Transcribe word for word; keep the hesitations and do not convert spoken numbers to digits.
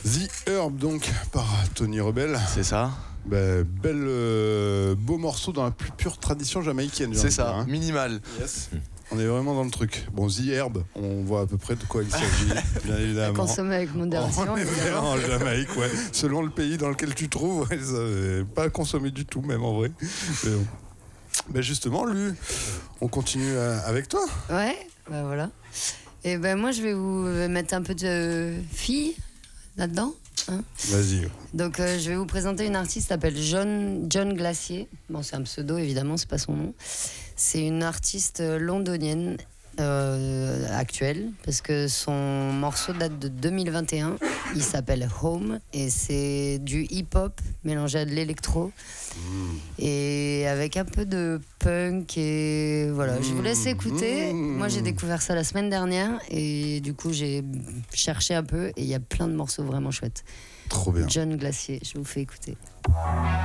The Herb, donc, par Tony Rebel. C'est ça. Bah, bel, euh, beau morceau dans la plus pure tradition jamaïcaine. C'est ça, dire, hein. minimal. Yes. On est vraiment dans le truc. Bon, The Herb, on voit à peu près de quoi il s'agit, bien évidemment. Consommer avec modération. On est vraiment en Jamaïque, ouais. Selon le pays dans lequel tu te trouves, ouais, ça, euh, pas à consommer du tout, même en vrai. Mais bon. Ben justement, Lu, on continue euh, avec toi. Ouais, bah voilà. Et ben moi, je vais vous mettre un peu de filles là-dedans. Hein. Vas-y. Donc, euh, je vais vous présenter une artiste qui s'appelle John, John Glacier. Bon, c'est un pseudo, évidemment, c'est pas son nom. C'est une artiste londonienne euh, actuelle, parce que son morceau date de deux mille vingt et un. Il s'appelle Home, et c'est du hip-hop mélangé à de l'électro. Mmh. Et avec un peu de punk, et voilà. Mmh. Je vous laisse écouter. Mmh. Moi, j'ai découvert ça la semaine dernière, et du coup, j'ai cherché un peu, et il y a plein de morceaux vraiment chouettes. Trop bien. John Glacier, je vous fais écouter.